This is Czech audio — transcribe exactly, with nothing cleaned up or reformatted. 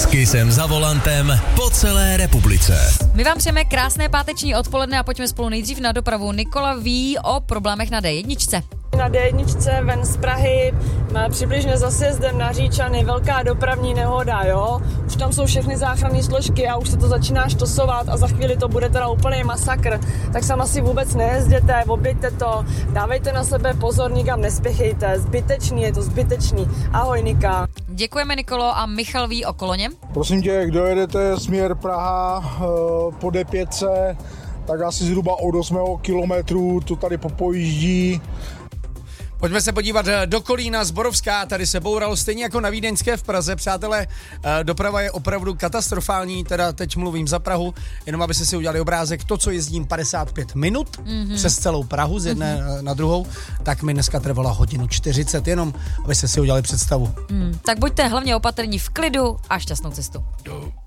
S Kissem za volantem po celé republice. My vám přejeme krásné páteční odpoledne a pojďme spolu nejdřív na dopravu. Nikola ví o problémech na D jedna. Na D jedna ven z Prahy, přibližně za sjezdem na Říčany, velká dopravní nehoda, jo. Už tam jsou všechny záchranné složky a už se to začíná štosovat a za chvíli to bude teda úplný masakr. Tak sem asi vůbec nejezděte, objeďte to, dávejte na sebe pozor, nikam nespěchejte, zbytečný, je to zbytečný. Ahoj, Nika. Děkujeme, Nikolo, a Michal ví o koloně. Prosím tě, kdo jedete směr Praha po D pět, tak asi zhruba od osmého kilometru to tady popojíždí. Pojďme se podívat do Kolína, Zborovská, tady se bouralo stejně jako na Vídeňské v Praze. Přátelé, doprava je opravdu katastrofální, teda teď mluvím za Prahu, jenom aby si si udělali obrázek, to, co jezdím padesát pět minut mm-hmm. přes celou Prahu z jedné mm-hmm. na druhou, tak mi dneska trvala hodinu čtyřicet, jenom aby se si udělali představu. Mm, tak buďte hlavně opatrní v klidu a šťastnou cestu.